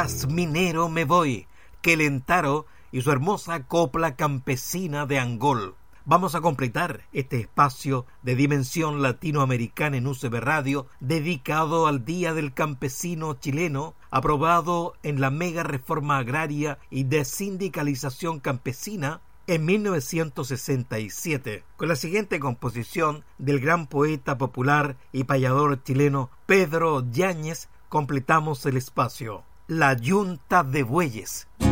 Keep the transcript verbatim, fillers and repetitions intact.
tras minero me voy, que Lentaro y su hermosa copla campesina de Angol. Vamos a completar este espacio de dimensión latinoamericana en U C B Radio dedicado al Día del Campesino Chileno, aprobado en la mega reforma agraria y de sindicalización campesina en mil novecientos sesenta y siete, con la siguiente composición del gran poeta popular y payador chileno Pedro Yáñez. Completamos el espacio: La Yunta de Bueyes.